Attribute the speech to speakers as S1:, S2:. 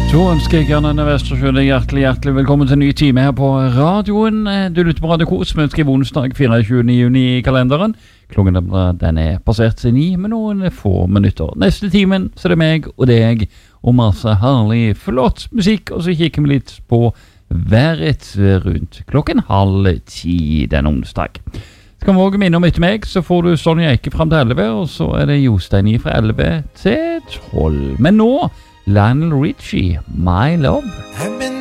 S1: Så ønsker jeg Janne Vestersjøen hjertelig velkommen til en ny time her på radioen. Du lytter på Radio Kos, vi skriver onsdag 24. juni i kalenderen. Klokken den passert 9 med noen få minutter. Neste timen så er det meg og deg og masse herlig flott musikk. Og så kikker vi litt på været rundt klokken 9:30 den onsdag. Skal vi også minne om etter meg, så får du Sonja Eike frem til 11, og så er det Jostein fra 11 til 12. Men nå Lionel Richie, My Love.